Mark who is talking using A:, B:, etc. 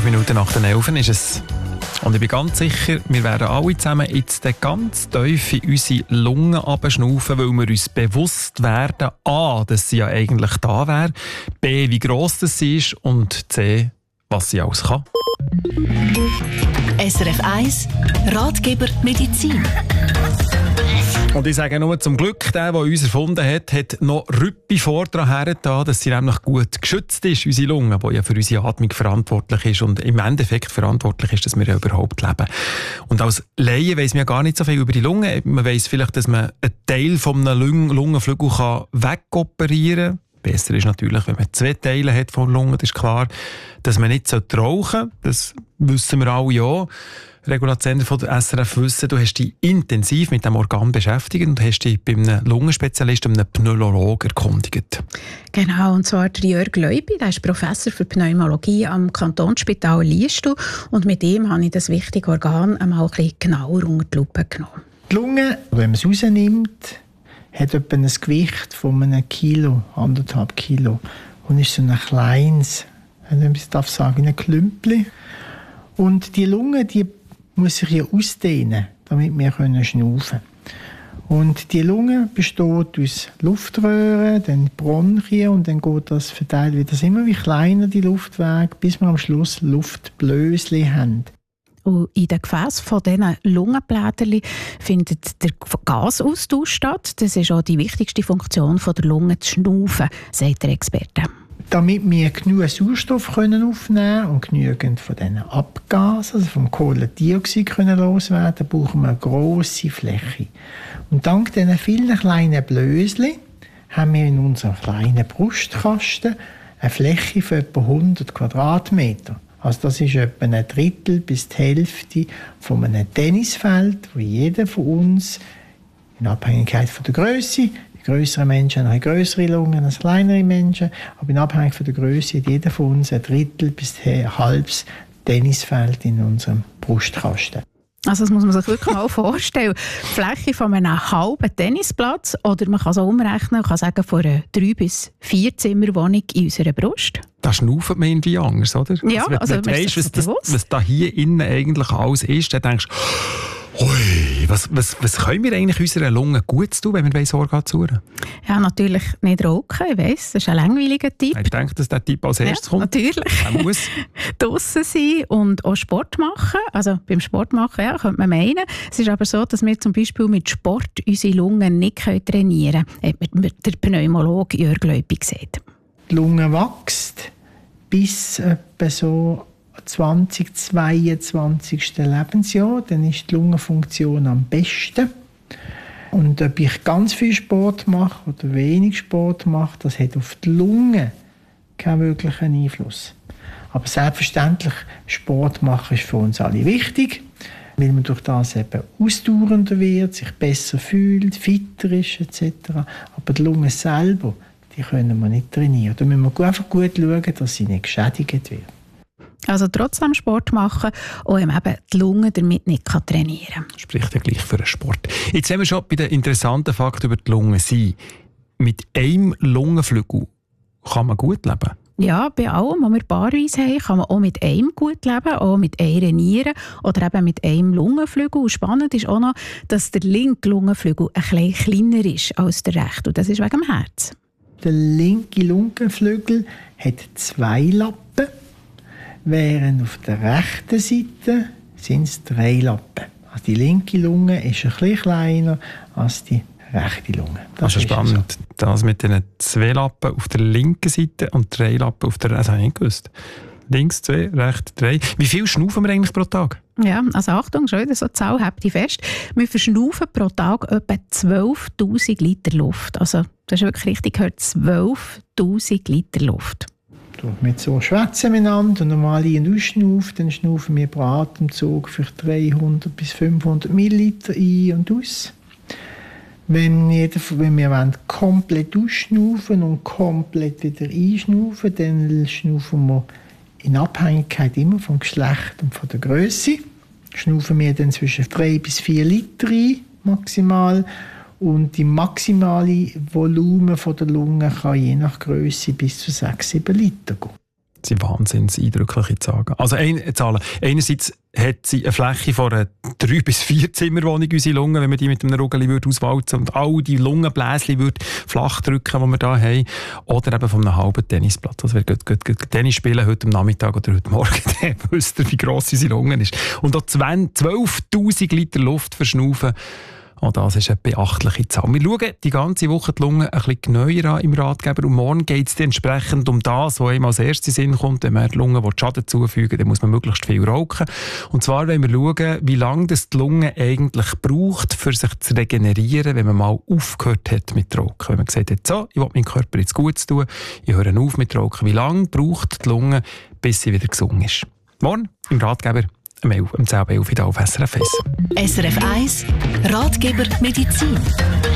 A: Minuten nach den 11 ist es. Und ich bin ganz sicher, wir werden alle zusammen jetzt ganz tief in unsere Lungen abschnaufen, weil wir uns bewusst werden, A, dass sie ja eigentlich da wäre, B, wie gross das sie ist und C, was sie alles kann.
B: SRF 1 Ratgeber Medizin.
A: Und ich sage nur, zum Glück, der uns erfunden hat, hat noch Rüppi daran hergetan, dass sie nämlich gut geschützt ist, unsere Lunge, die ja für unsere Atmung verantwortlich ist und im Endeffekt verantwortlich ist, dass wir ja überhaupt leben. Und als Laie weiss man ja gar nicht so viel über die Lunge. Man weiss vielleicht, dass man einen Teil von einem Lungenflügel wegoperieren kann. Besser ist natürlich, wenn man 2 Teile hat von der Lunge, das ist klar, dass man nicht rauchen sollte. Das wissen wir alle auch. Regulatsender von der SRF wissen, du hast dich intensiv mit dem Organ beschäftigt und hast dich bei einem Lungenspezialisten, einem Pneumologen erkundigt.
C: Genau, und zwar der Jörg Leupi, der ist Professor für Pneumologie am Kantonsspital Liestal und mit ihm habe ich das wichtige Organ einmal ein bisschen genauer unter die Lupe genommen.
D: Die Lunge, wenn man es rausnimmt, hat etwa ein Gewicht von einem Kilo, 1,5 Kilo und ist so ein kleines, wenn ich das sagen darf, ein Klümpchen. Und die Lunge, die muss sich ja ausdehnen, damit wir schnaufen können. Und die Lunge besteht aus Luftröhren, dann Bronchien und dann geht das verteilt wieder immer wie kleiner, die Luftwege, bis wir am Schluss Luftblöschen haben.
C: Und in den Gefäßen von diesen Lungenblättern findet der Gasaustausch statt. Das ist auch die wichtigste Funktion der Lunge, zu schnaufen, sagt der Experte.
D: Damit wir genug Sauerstoff aufnehmen können und genügend von diesen Abgasen, also vom Kohlendioxid loswerden, brauchen wir eine grosse Fläche. Und dank diesen vielen kleinen Blöschen haben wir in unserem kleinen Brustkasten eine Fläche von etwa 100 Quadratmeter. Also das ist etwa ein Drittel bis die Hälfte von einem Tennisfeld, wo jeder von uns in Abhängigkeit von der Größe, grössere Menschen haben grössere Lungen als kleinere Menschen, aber in Abhängigkeit von der Größe hat jeder von uns ein Drittel bis ein halbes Tennisfeld in unserem Brustkasten.
C: Also das muss man sich wirklich mal vorstellen. Die Fläche von einem halben Tennisplatz oder man kann es auch umrechnen, man kann sagen von einer 3 bis 4 Zimmerwohnung in unserer Brust.
A: Da schnauft man irgendwie anders, oder?
C: Ja,
A: wenn du weißt, was da hier innen eigentlich alles ist, dann denkst du, ui, was können wir eigentlich unserer Lunge gut tun, wenn wir Sorge suchen?
C: Ja, natürlich nicht rauchen, ich weiss, das ist ein langweiliger Tipp.
A: Ich denke, dass der Tipp als erstes kommt.
C: Natürlich.
A: Er muss
C: draussen sein und auch Sport machen. Also beim Sport machen, ja, könnte man meinen. Es ist aber so, dass wir zum Beispiel mit Sport unsere Lungen nicht trainieren können, hat der Pneumologe Jörg Leupi gesagt.
D: Die Lunge wächst bis etwa so 22. Lebensjahr, dann ist die Lungenfunktion am besten. Und ob ich ganz viel Sport mache oder wenig Sport mache, das hat auf die Lunge keinen wirklichen Einfluss. Aber selbstverständlich, Sport machen ist für uns alle wichtig, weil man durch das eben ausdauernder wird, sich besser fühlt, fitter ist etc. Aber die Lunge selber, die können wir nicht trainieren. Da müssen wir einfach gut schauen, dass sie nicht geschädigt wird.
C: Also trotzdem Sport machen und eben die Lunge damit nicht trainieren kann.
A: Spricht ja gleich für den Sport. Jetzt haben wir schon bei den interessanten Fakten über die Lunge sein. Mit einem Lungenflügel kann man gut leben.
C: Ja, bei allem, was wir paarweise haben, kann man auch mit einem gut leben, auch mit einer Niere oder eben mit einem Lungenflügel. Und spannend ist auch noch, dass der linke Lungenflügel ein bisschen kleiner ist als der rechte. Und das ist wegen dem Herz.
D: Der linke Lungenflügel hat 2 Lappen, während auf der rechten Seite sind es 3 Lappen. Also die linke Lunge ist ein bisschen kleiner als die rechte Lunge.
A: Das ist spannend. So. Das mit den 2 Lappen auf der linken Seite und 3 Lappen auf der rechten Seite. Das habe ich nicht gewusst. Links 2, rechts 3. Wie viel schnaufen wir eigentlich pro Tag?
C: Ja, also Achtung, schon wieder so eine Zahl, habt ihr fest. Wir verschnaufen pro Tag etwa 12'000 Liter Luft. Also das ist wirklich richtig gehört, 12'000 Liter Luft.
D: Mit so schwätzen miteinander und normal ein- und ausschnaufen, dann schnaufen wir pro Atemzug für 300 bis 500 Milliliter ein und aus. Wenn wir komplett ausschnaufen und komplett wieder einschnaufen, dann schnaufen wir in Abhängigkeit immer vom Geschlecht und von der Größe. Schnaufen wir dann zwischen 3 bis 4 Liter ein, maximal. Und die maximale Volumen von der Lunge kann je nach Größe bis zu 6-7 Liter gehen.
A: Das sind wahnsinnig eindrückliche Zahlen. Also einerseits hat sie eine Fläche von einer 3- bis 4 Zimmerwohnung, unsere Lunge, wenn man die mit einem Rugeli auswalzen und all die Lungenbläschen flach drücken, die wir hier haben. Oder eben von einem halben Tennisplatz. Also wer geht Tennis spielen heute am Nachmittag oder heute Morgen, dann wisst ihr, wie gross unsere Lunge ist. Und auch 12'000 Liter Luft verschnaufen. Auch das ist eine beachtliche Zahl. Wir schauen die ganze Woche die Lunge ein bisschen genauer an im Ratgeber und morgen geht es entsprechend um das, was ihm als erstes in den Sinn kommt. Wenn man die Lunge Schaden zufügen will, dann muss man möglichst viel rauchen. Und zwar wollen wir schauen, wie lange das die Lunge eigentlich braucht, für sich zu regenerieren, wenn man mal aufgehört hat mit Rauchen. Wenn man gesagt hat, so, ich will meinem Körper jetzt Gutes tun, ich höre auf mit Rauchen. Wie lange braucht die Lunge, bis sie wieder gesund ist? Morgen im Ratgeber um 10:11 Uhr auf SRF 1.
B: SRF 1 Ratgeber Medizin.